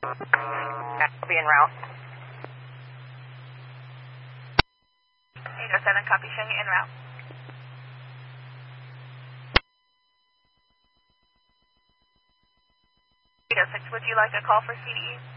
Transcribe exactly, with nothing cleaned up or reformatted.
I'll be en route. eight oh seven, copy, showing you en route. eight oh six, would you like a call for C D E?